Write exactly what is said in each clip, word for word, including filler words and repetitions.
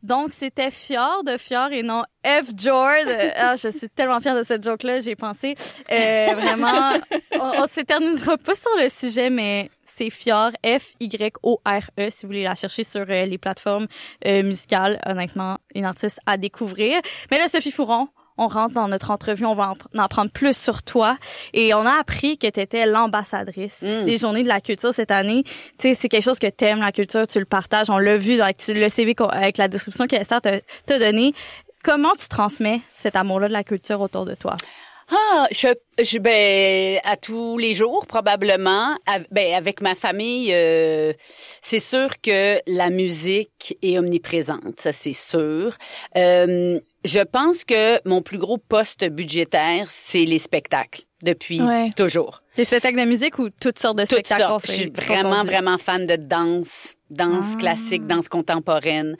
Donc, c'était Fjord de Fjord et non F. Jord. Ah, je suis tellement fière de cette joke-là, j'ai pensé. Euh, vraiment, on, on s'éternisera pas sur le sujet, mais c'est Fjord, F Y O R E, si vous voulez la chercher sur euh, les plateformes euh, musicales. Honnêtement, une artiste à découvrir. Mais là, Sophie Fouron, on rentre dans notre entrevue, on va en apprendre plus sur toi. Et on a appris que tu étais l'ambassadrice mm. des Journées de la culture cette année. Tu sais, c'est quelque chose que tu aimes, la culture, tu le partages. On l'a vu dans le C V avec la description qu'Esther t'a, t'a donnée. Comment tu transmets cet amour-là de la culture autour de toi? Ah, je, je ben à tous les jours probablement. À, ben avec ma famille, euh, c'est sûr que la musique est omniprésente, ça c'est sûr. Euh, je pense que mon plus gros poste budgétaire, c'est les spectacles depuis ouais. toujours. Les spectacles de musique ou toutes sortes de toutes spectacles? Sortes. Je suis vraiment confondus. vraiment fan de danse, danse ah. classique, danse contemporaine.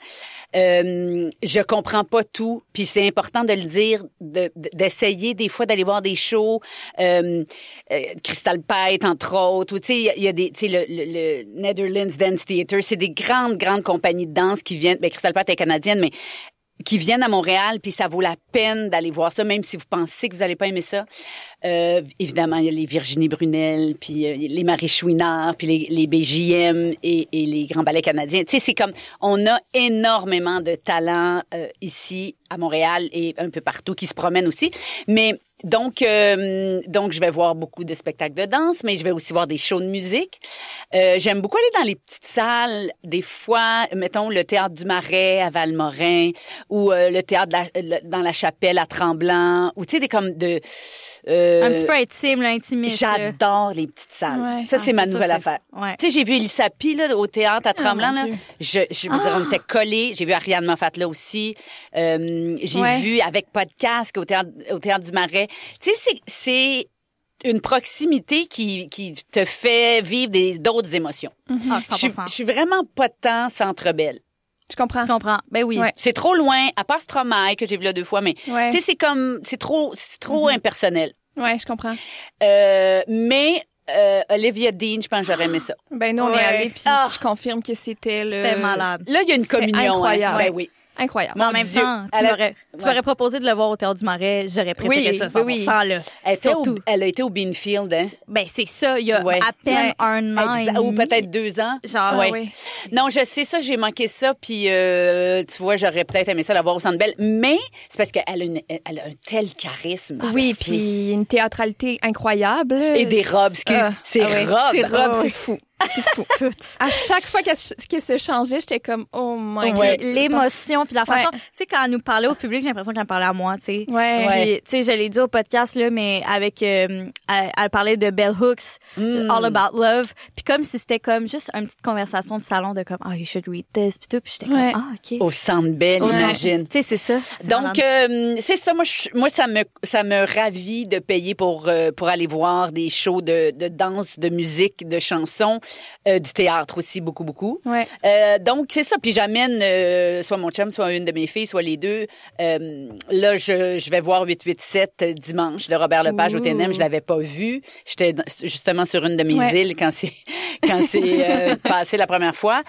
Euh, je comprends pas tout, puis c'est important de le dire, de, d'essayer des fois d'aller voir des shows, euh, euh, Crystal Pite entre autres, ou tu sais il y, y a des, tu sais le, le, le Netherlands Dance Theatre, c'est des grandes grandes compagnies de danse qui viennent. Ben Crystal Pite est canadienne, mais qui viennent à Montréal, puis ça vaut la peine d'aller voir ça, même si vous pensez que vous allez pas aimer ça. Euh, évidemment, il y a les Virginie Brunel, puis euh, les Marie Chouinard, puis les, les B J M et, et les grands ballets canadiens. Tu sais, c'est comme, on a énormément de talents euh, ici à Montréal et un peu partout qui se promènent aussi. Mais donc, euh, donc je vais voir beaucoup de spectacles de danse, mais je vais aussi voir des shows de musique. Euh, j'aime beaucoup aller dans les petites salles, des fois, mettons le Théâtre du Marais à Valmorin ou euh, le Théâtre de la, le, dans la Chapelle à Tremblant, ou tu sais, des comme de... Euh, un petit peu intime, là, intimiste. J'adore là. les petites salles. Ouais. Ça, c'est ah, ma c'est nouvelle ça, affaire. Ouais. Tu sais, j'ai vu Elissa Pi, là, au théâtre à Tremblant, oh, là. Je, je veux ah. dire, on était collés. J'ai vu Ariane Moffat, là, aussi. Euh, j'ai ouais. vu avec podcast au théâtre, au théâtre du Marais. Tu sais, c'est, c'est une proximité qui, qui te fait vivre des, d'autres émotions. Mm-hmm. Ah, cent pour cent. Je suis vraiment pas tant Centre Bell. Je comprends. Je comprends. Ben oui. Ouais. C'est trop loin, à part Stromae, que j'ai vu là deux fois, mais ouais. tu sais, c'est comme, c'est trop, c'est trop mm-hmm. impersonnel. Ouais, je comprends. Euh, mais, euh, Olivia Dean, je pense que j'aurais aimé ça. Ben, nous, on ouais. est allés, puis ah. je confirme que c'était le... C'était malade. Là, il y a une c'était communion. Incroyable. Hein. Ben oui. Incroyable. Mais en même Dieu, temps, tu, m'aurais, a... tu ouais. m'aurais proposé de le voir au Théâtre du Marais, j'aurais préféré oui, ça cent pour cent, oui. là. Elle, au, elle a été au Beanfield, hein? Ben, c'est ça, il y a ouais. à peine ouais. un an et demi. Ou peut-être deux ans. Genre, ouais. oui. Non, je sais ça, j'ai manqué ça, puis euh, tu vois, j'aurais peut-être aimé ça l'avoir au Centre Bell, mais c'est parce qu'elle a, une, elle a un tel charisme. Oui, puis une théâtralité incroyable. Et des robes, excuse, ah, c'est ah ouais. robes. C'est robes, c'est fou. C'est fou. Tout. À chaque fois qu'elle, qu'elle se changeait, j'étais comme, oh my ouais. God. L'émotion, puis la façon, ouais. tu sais, quand elle nous parlait au public, j'ai l'impression qu'elle parlait à moi, tu sais. Ouais. Puis, tu sais, je l'ai dit au podcast, là, mais avec, euh, elle, elle parlait de Bell Hooks, mm. All About Love, puis comme si c'était comme juste une petite conversation de salon de comme, oh, you should read this, puis tout, puis j'étais ouais. comme, ah, OK. Au Centre Bell, ouais. imagine. Tu sais, c'est ça. C'est Donc, euh, c'est ça, moi, je, moi, ça me, ça me ravit de payer pour, euh, pour aller voir des shows de, de danse, de musique, de chansons, euh, du théâtre aussi, beaucoup, beaucoup. Ouais. Euh, donc, c'est ça. Puis j'amène euh, soit mon chum, soit une de mes filles, soit les deux. Euh, là, je, je vais voir huit huit sept dimanche de Robert Lepage Ouh. Au T N M. Je l'avais pas vu. J'étais justement sur une de mes ouais. îles quand c'est quand c'est euh, passé la première fois.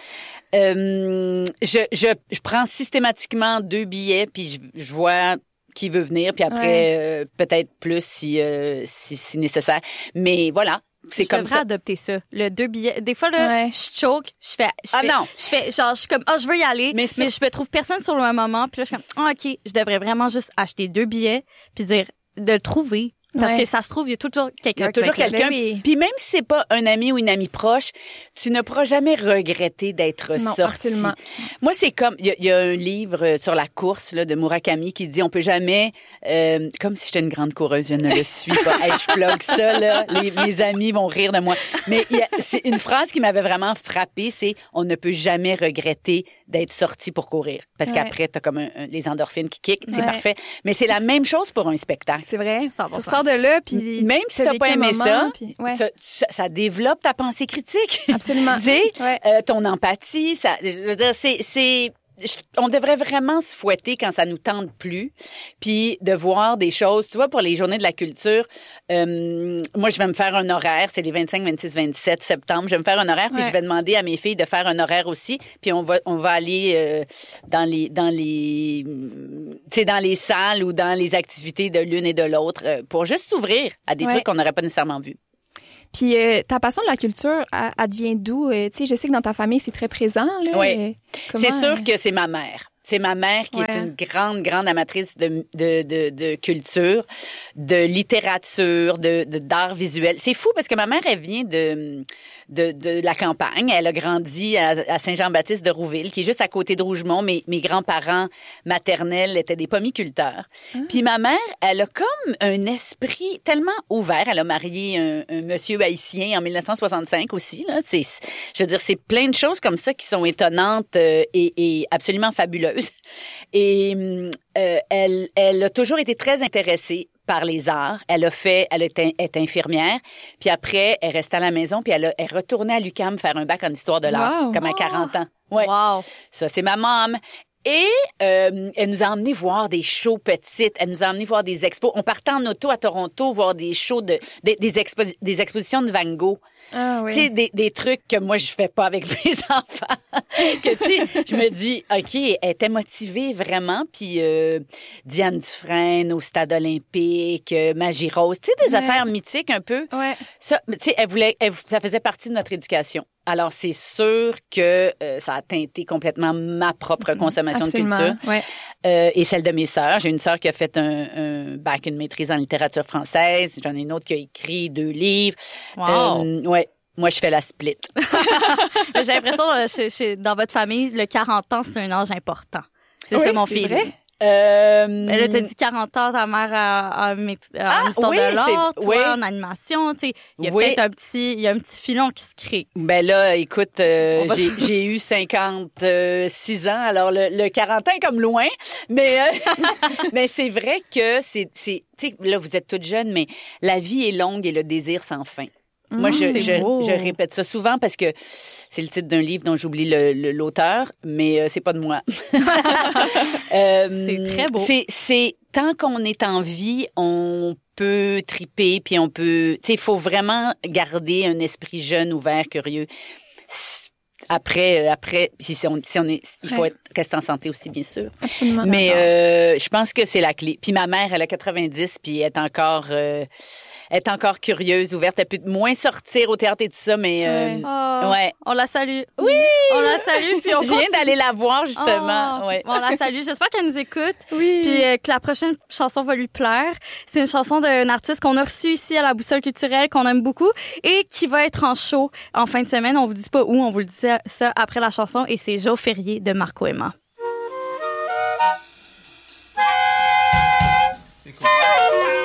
Euh, je, je, je prends systématiquement deux billets, puis je, je vois qui veut venir, puis après, ouais. euh, peut-être plus si, euh, si, si nécessaire. Mais voilà. C'est je comme devrais ça. adopter ça. Le deux billets. Des fois, là, ouais. je choke, je fais, je ah fais, non. je fais, genre, je suis comme, ah, oh, je veux y aller, mais, mais je me trouve personne sur le moment, puis là, je suis comme, ah, oh, OK, je devrais vraiment juste acheter deux billets, puis dire, de le trouver. Parce ouais. que ça se trouve, il y a toujours quelqu'un. Il y a toujours quelqu'un. Puis oui. même si c'est pas un ami ou une amie proche, tu ne pourras jamais regretter d'être non, sorti. Absolument. Moi, c'est comme, il y, y a un livre sur la course, là, de Murakami qui dit, on peut jamais, euh, comme si j'étais une grande coureuse, je ne le suis pas. Hey, je plug ça, là. Les, mes amis vont rire de moi. Mais y a, c'est une phrase qui m'avait vraiment frappée, c'est, on ne peut jamais regretter d'être sorti pour courir. Parce ouais. qu'après, t'as comme un, un, les endorphines qui kickent, c'est ouais. parfait. Mais c'est la même chose pour un spectacle. C'est vrai. cent pour cent. Tu sors de là, puis même si t'as pas aimé moment, ça, puis, ouais. ça, ça, ça développe ta pensée critique. Absolument. Tu sais, ouais. euh, ton empathie, ça, je veux dire, c'est, c'est, on devrait vraiment se fouetter quand ça nous tente plus, puis de voir des choses. Tu vois, pour les journées de la culture, euh, moi, je vais me faire un horaire. C'est les vingt-cinq, vingt-six, vingt-sept septembre. Je vais me faire un horaire, puis ouais. je vais demander à mes filles de faire un horaire aussi. Puis on va, on va aller euh, dans les, dans les, tu sais, dans les salles ou dans les activités de l'une et de l'autre euh, pour juste s'ouvrir à des ouais. trucs qu'on n'aurait pas nécessairement vus. Puis euh, ta passion de la culture, elle, elle devient d'où? Euh, tu sais, je sais que dans ta famille, c'est très présent. Là. Oui. Euh, comment, c'est sûr euh... que c'est ma mère. C'est ma mère qui ouais. est une grande, grande amatrice de, de, de, de culture, de littérature, de, de, d'art visuel. C'est fou parce que ma mère, elle vient de, de, de la campagne. Elle a grandi à, à Saint-Jean-Baptiste de Rouville, qui est juste à côté de Rougemont. Mes, mes grands-parents maternels étaient des pommiculteurs. Ah. Puis ma mère, elle a comme un esprit tellement ouvert. Elle a marié un, un monsieur haïtien en dix-neuf cent soixante-cinq aussi. Là. C'est, je veux dire, c'est plein de choses comme ça qui sont étonnantes euh, et, et absolument fabuleuses. Et euh, elle, elle a toujours été très intéressée par les arts. Elle a fait, elle est, est infirmière. Puis après, elle restait à la maison. Puis elle, a, elle retournait à l'U Q A M faire un bac en histoire de l'art, wow. comme à quarante ans. Ouais. Wow. Ça, c'est ma maman. Et euh, elle nous a emmenés voir des shows petites. Elle nous a emmenés voir des expos. On partait en auto à Toronto voir des shows de des, des, expo, des expositions de Van Gogh. Ah, oui. Tu sais, des, des trucs que moi, je fais pas avec mes enfants. que, tu sais, je me dis, OK, elle était motivée vraiment. Puis euh, Diane Dufresne au Stade olympique, euh, Magie Rose, tu sais, des ouais. affaires mythiques un peu. Ouais. Ça, tu sais, elle voulait, elle, ça faisait partie de notre éducation. Alors, c'est sûr que euh, ça a teinté complètement ma propre consommation Absolument. de culture ouais. euh, et celle de mes sœurs. J'ai une sœur qui a fait un, un bac, une maîtrise en littérature française. J'en ai une autre qui a écrit deux livres. Wow. Euh, ouais. Moi, je fais la split. J'ai l'impression, chez, chez, dans votre famille, le quarante ans, c'est un âge important. C'est oui, ça, mon c'est fils. Vrai? Euh... Mais là, t'as dit quarante ans, ta mère a, a, a, ah, en histoire oui, de l'art, toi, oui. en animation, tu sais. Il y a oui. peut-être un petit, il y a un petit filon qui se crée. Ben là, écoute, euh, va... j'ai, j'ai eu cinquante-six ans, alors le, le quarante ans est comme loin, mais euh, mais c'est vrai que c'est, c'est, tu sais, là, vous êtes toutes jeunes, mais la vie est longue et le désir sans fin. Moi, je, mmh, je, je répète ça souvent parce que c'est le titre d'un livre dont j'oublie le, le, l'auteur, mais euh, c'est pas de moi. euh, c'est très beau. C'est, c'est tant qu'on est en vie, on peut triper, puis on peut... Tu sais, il faut vraiment garder un esprit jeune, ouvert, curieux. Après, après, si on, si on est, il faut ouais. être, rester en santé aussi, bien sûr. Absolument. Mais euh, je pense que c'est la clé. Puis ma mère, elle a quatre-vingt-dix, puis elle est encore... Euh, Elle est encore curieuse, ouverte. Elle peut moins sortir au théâtre et tout ça, mais... Euh, ouais. Oh, ouais. On la salue. Oui! On la salue, puis on Je viens continue. d'aller la voir, justement. Oh, ouais. On la salue. J'espère qu'elle nous écoute. Oui. Puis euh, que la prochaine chanson va lui plaire. C'est une chanson d'un artiste qu'on a reçu ici à la Boussole culturelle, qu'on aime beaucoup, et qui va être en show en fin de semaine. On vous dit pas où, on vous le dit ça, ça après la chanson, et c'est Joe Ferrier de Marco Emma.